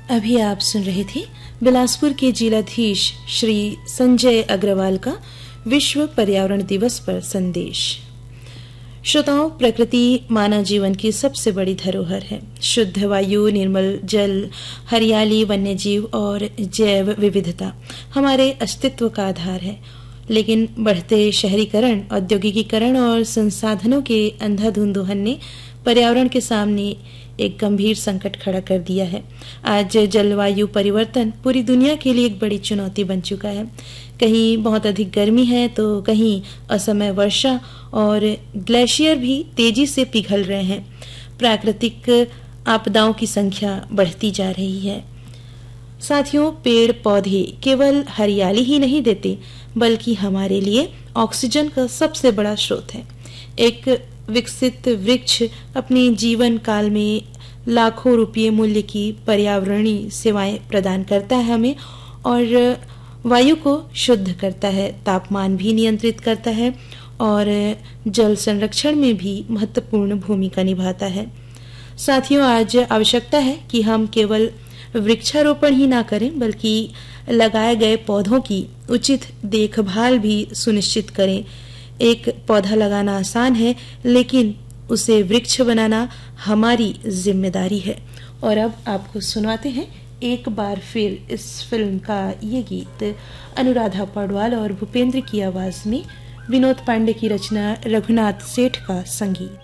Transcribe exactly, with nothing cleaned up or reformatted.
अभी आप सुन रहे थे बिलासपुर के जिलाधीश श्री संजय अग्रवाल का विश्व पर्यावरण दिवस पर संदेश। श्रोताओं, प्रकृति मानव जीवन की सबसे बड़ी धरोहर है। शुद्ध वायु, निर्मल जल, हरियाली, वन्यजीव और जैव विविधता हमारे अस्तित्व का आधार है। लेकिन बढ़ते शहरीकरण, औद्योगिकीकरण और संसाधनों के अंधाधुंध दोहन ने पर्यावरण के सामने एक गंभीर संकट खड़ा कर दिया है। आज जलवायु परिवर्तन पूरी दुनिया के लिए एक बड़ी चुनौती बन चुका है। कहीं बहुत अधिक गर्मी है तो कहीं असमय वर्षा और ग्लेशियर भी तेजी से पिघल रहे हैं। प्राकृतिक आपदाओं की संख्या बढ़ती जा रही है। साथियों, पेड़ पौधे केवल हरियाली ही नहीं देते बल्कि हमारे लिए ऑक्सीजन का सबसे बड़ा स्रोत है। एक विकसित वृक्ष अपने जीवन काल में लाखों रुपये मूल्य की पर्यावरणीय सेवाएं प्रदान करता है हमें, और वायु को शुद्ध करता है, तापमान भी नियंत्रित करता है और जल संरक्षण में भी महत्वपूर्ण भूमिका निभाता है। साथियों, आज आवश्यकता है कि हम केवल वृक्षारोपण ही ना करें बल्कि लगाए गए पौधों की उचित देखभाल भी सुनिश्चित करें। एक पौधा लगाना आसान है, लेकिन उसे वृक्ष बनाना हमारी जिम्मेदारी है। और अब आपको सुनाते हैं एक बार फिर इस फिल्म का ये गीत अनुराधा पौडवाल और भूपेंद्र की आवाज में, विनोद पांडे की रचना, रघुनाथ सेठ का संगीत।